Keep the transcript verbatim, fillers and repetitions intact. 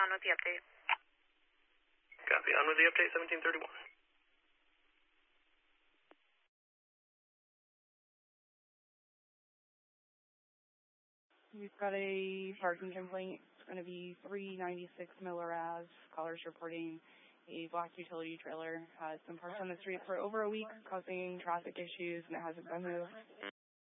on with the update. Copy. On with the update, seventeen thirty-one. We've got a parking complaint. It's going to be three ninety-six Miller Ave. Callers reporting a black utility trailer has been parked on the street for over a week, causing traffic issues, and it hasn't been moved.